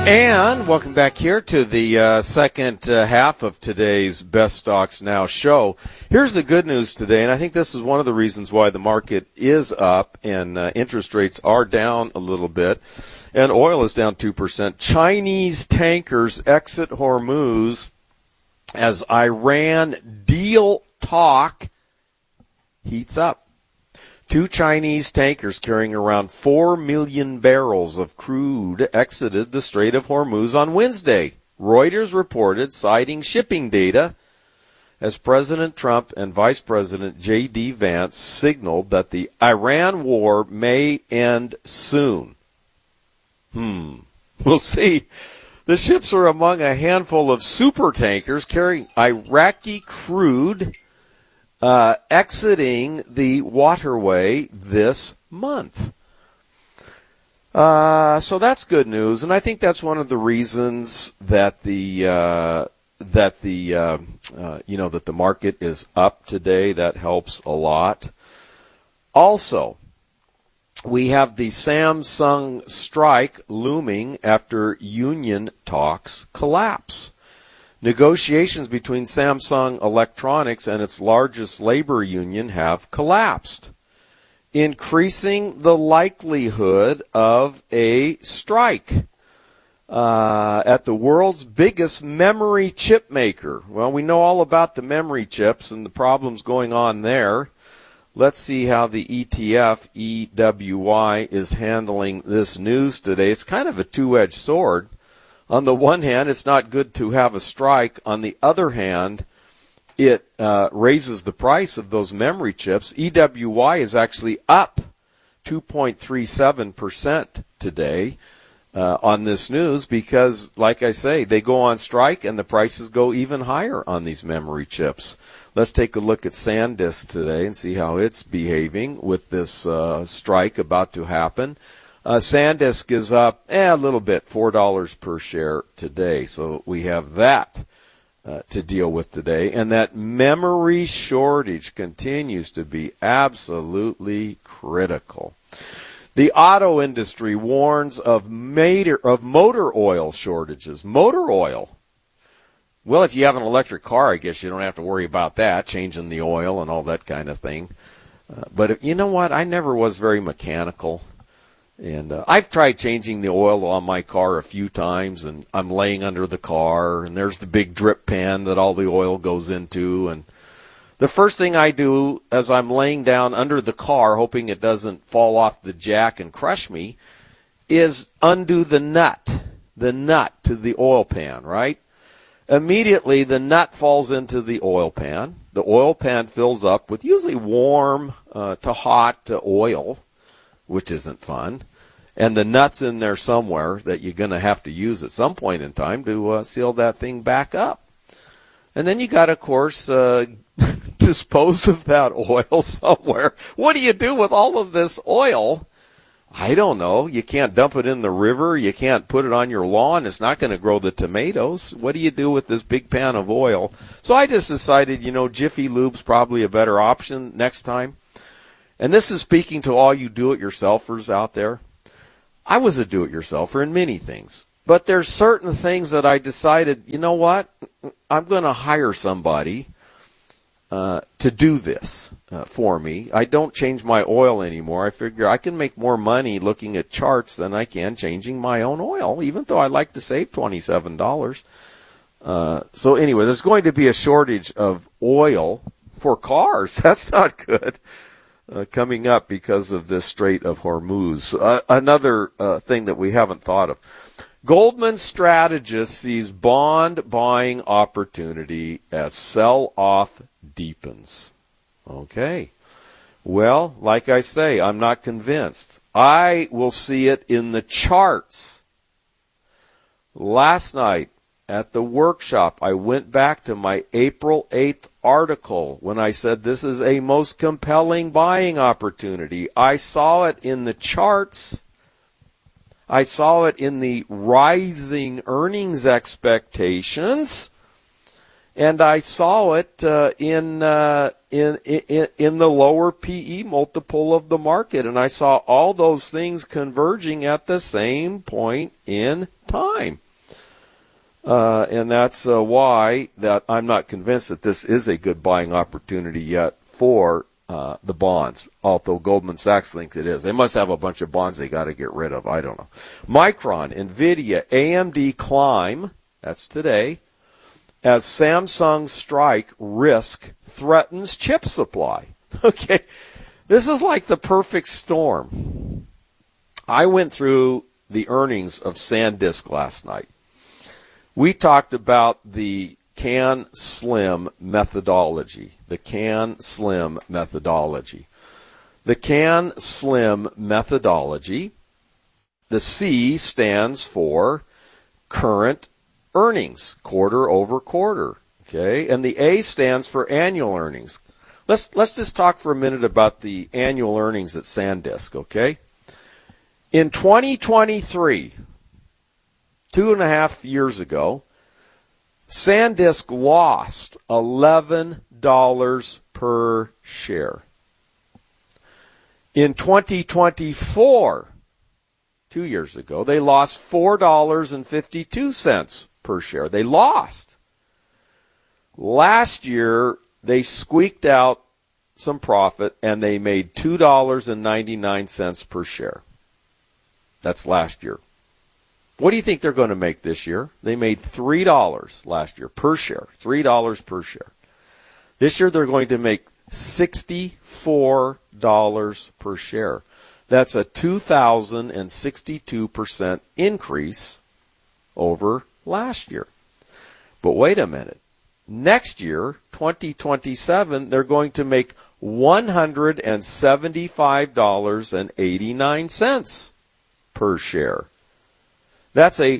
And welcome back here to the second half of today's Best Stocks Now show. Here's the good news today, and I think this is one of the reasons why the market is up and interest rates are down a little bit, and oil is down 2%. Chinese tankers exit Hormuz as Iran deal talk heats up. 2 Chinese tankers carrying around 4 million barrels of crude exited the Strait of Hormuz on Wednesday, Reuters reported, citing shipping data, as President Trump and Vice President J.D. Vance signaled that the Iran war may end soon. We'll see. The ships are among a handful of super tankers carrying Iraqi crude exiting the waterway this month. So that's good news, and I think that's one of the reasons that the market is up today. That helps a lot. Also, we have the Samsung strike looming after union talks collapse. Negotiations between Samsung Electronics and its largest labor union have collapsed, increasing the likelihood of a strike at the world's biggest memory chip maker. Well, we know all about the memory chips and the problems going on there. Let's see how the ETF, EWY, is handling this news today. It's kind of a two-edged sword. On the one hand, it's not good to have a strike. On the other hand, it raises the price of those memory chips. EWY is actually up 2.37% today on this news because, like I say, they go on strike and the prices go even higher on these memory chips. Let's take a look at SanDisk today and see how it's behaving with this strike about to happen. SanDisk is up a little bit, $4 per share today. So we have that to deal with today. And that memory shortage continues to be absolutely critical. The auto industry warns of motor oil shortages. Motor oil. Well, if you have an electric car, I guess you don't have to worry about that, changing the oil and all that kind of thing. But you know what? I never was very mechanical. And I've tried changing the oil on my car a few times, and I'm laying under the car, and there's the big drip pan that all the oil goes into. And the first thing I do as I'm laying down under the car, hoping it doesn't fall off the jack and crush me, is undo the nut to the oil pan, right? Immediately, the nut falls into the oil pan. The oil pan fills up with usually warm to hot oil, which isn't fun, and the nut's in there somewhere that you're going to have to use at some point in time to seal that thing back up. And then you got to, of course, dispose of that oil somewhere. What do you do with all of this oil? I don't know. You can't dump it in the river. You can't put it on your lawn. It's not going to grow the tomatoes. What do you do with this big pan of oil? So I just decided, Jiffy Lube's probably a better option next time. And this is speaking to all you do-it-yourselfers out there. I was a do-it-yourselfer in many things. But there's certain things that I decided, you know what? I'm going to hire somebody to do this for me. I don't change my oil anymore. I figure I can make more money looking at charts than I can changing my own oil, even though I like to save $27. So anyway, there's going to be a shortage of oil for cars. That's not good. Coming up because of this Strait of Hormuz. Another thing that we haven't thought of. Goldman strategist sees bond buying opportunity as sell-off deepens. Okay. Well, like I say, I'm not convinced. I will see it in the charts. Last night at the workshop, I went back to my April 8th article when I said this is a most compelling buying opportunity. I saw it in the charts. I saw it in the rising earnings expectations, and I saw it in the lower PE multiple of the market, and I saw all those things converging at the same point in time. And that's why that I'm not convinced that this is a good buying opportunity yet for the bonds, although Goldman Sachs thinks it is. They must have a bunch of bonds they got to get rid of. I don't know. Micron, NVIDIA, AMD climb, that's today, as Samsung strike risk threatens chip supply. Okay, this is like the perfect storm. I went through the earnings of SanDisk last night. We talked about the CAN SLIM methodology. The CAN SLIM methodology. The CAN SLIM methodology, the C stands for current earnings, quarter over quarter. Okay, and the A stands for annual earnings. Let's just talk for a minute about the annual earnings at SanDisk, okay? In 2023, 2.5 years ago, SanDisk lost $11 per share. In 2024, 2 years ago, they lost $4.52 per share. They lost. Last year, they squeaked out some profit, and they made $2.99 per share. That's last year. What do you think they're going to make this year? They made $3 last year per share, $3 per share. This year they're going to make $64 per share. That's a 2,062% increase over last year. But wait a minute. Next year, 2027, they're going to make $175.89 per share. That's a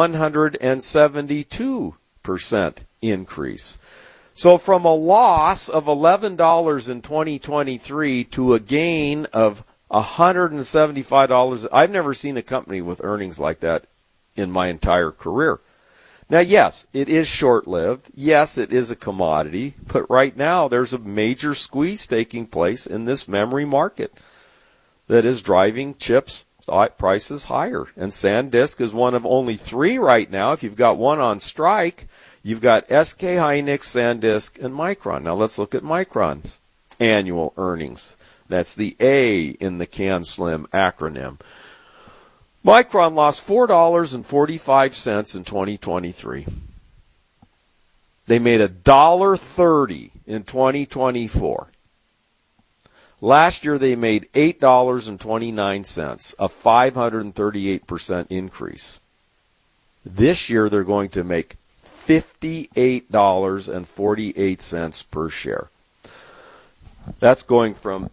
172% increase. So from a loss of $11 in 2023 to a gain of $175, I've never seen a company with earnings like that in my entire career. Now, yes, it is short-lived. Yes, it is a commodity. But right now, there's a major squeeze taking place in this memory market that is driving chips prices higher. And SanDisk is one of only three right now. If you've got one on strike, you've got SK Hynix, SanDisk, and Micron. Now let's look at Micron's annual earnings. That's the A in the CAN SLIM acronym. Micron lost $4.45 in 2023. They made $1.30 in 2024. Last year they made $8.29, a 538% increase. This year they're going to make $58.48 per share. That's going from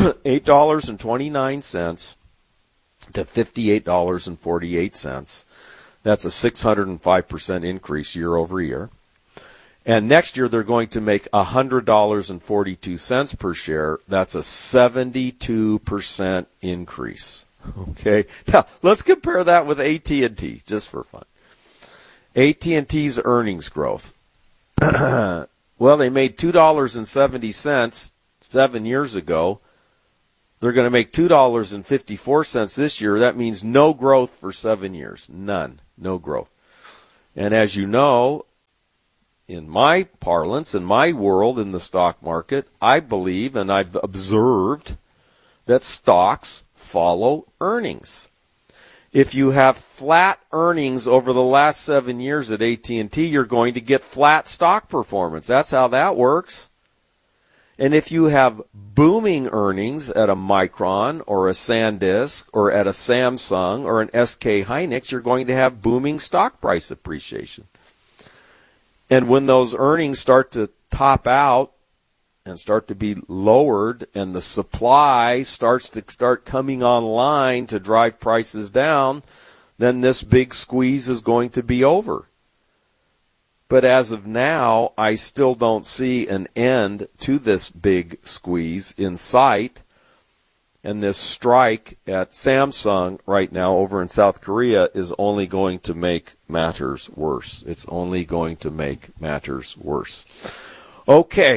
$8.29 to $58.48. That's a 605% increase year over year. And next year they're going to make $100.42 per share. That's a 72% increase. Okay. Now let's compare that with AT&T just for fun. AT&T's earnings growth. Well, they made $2.70 7 years ago. They're going to make $2.54 this year. That means no growth for 7 years. None. No growth. And as you know, in my parlance, in my world, in the stock market, I believe and I've observed that stocks follow earnings. If you have flat earnings over the last 7 years at AT&T, you're going to get flat stock performance. That's how that works. And if you have booming earnings at a Micron or a SanDisk or at a Samsung or an SK Hynix, you're going to have booming stock price appreciation. And when those earnings start to top out and start to be lowered and the supply starts coming online to drive prices down, then this big squeeze is going to be over. But as of now, I still don't see an end to this big squeeze in sight. And this strike at Samsung right now over in South Korea is only going to make matters worse. It's only going to make matters worse. Okay,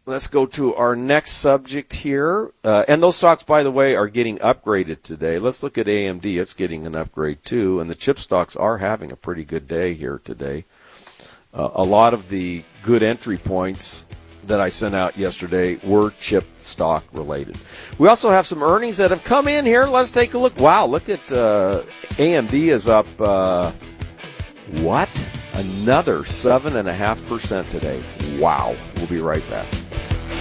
let's go to our next subject here. And those stocks, by the way, are getting upgraded today. Let's look at AMD. It's getting an upgrade, too. And the chip stocks are having a pretty good day here today. A lot of the good entry points that I sent out yesterday were chip stock related. We also have some earnings that have come in here. Let's take a look. Wow, look at AMD is up, Another 7.5% today. Wow. We'll be right back.